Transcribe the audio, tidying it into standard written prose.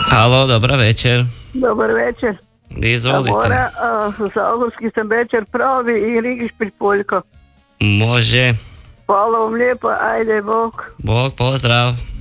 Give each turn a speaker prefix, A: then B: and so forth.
A: Halo, dobar večer.
B: Dobar večer.
A: Izvolite.
B: Zagorski sam večer pravi i Rigiš Poljko.
A: Može.
B: Hvala vam lijepo, ajde, Bog.
A: Bog, pozdrav.